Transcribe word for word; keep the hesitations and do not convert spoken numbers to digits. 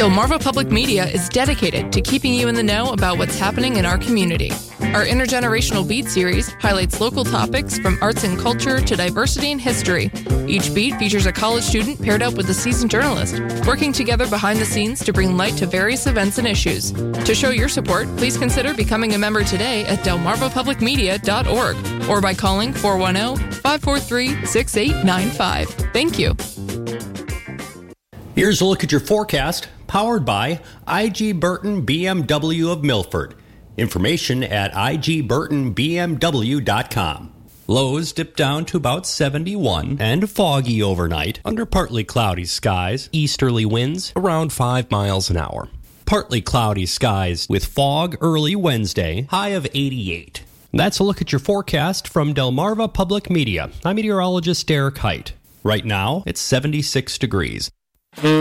Delmarva Public Media is dedicated to keeping you in the know about what's happening in our community. Our Intergenerational Beat series highlights local topics from arts and culture to diversity and history. Each beat features a college student paired up with a seasoned journalist, working together behind the scenes to bring light to various events and issues. To show your support, please consider becoming a member today at delmarva public media dot org or by calling four one zero, five four three, six eight nine five. Thank you. Here's a look at your forecast, powered by I G Burton B M W of Milford. Information at I G burton B M W dot com. Lows dip down to about seventy-one and foggy overnight under partly cloudy skies, easterly winds around five miles an hour. Partly cloudy skies with fog early Wednesday, high of eighty-eight. That's a look at your forecast from Delmarva Public Media. I'm meteorologist Derek Height. Right now, it's seventy-six degrees.